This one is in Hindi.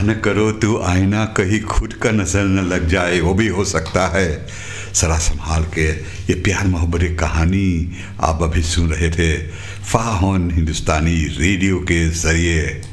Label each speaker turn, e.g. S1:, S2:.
S1: आह न करो तू आईना, कहीं खुद का नजर न लग जाए, वो भी हो सकता है। जरा संभाल के। ये प्यार मोहब्बत की कहानी आप अभी सुन रहे थे फाहन हिंदुस्तानी रेडियो के ज़रिए।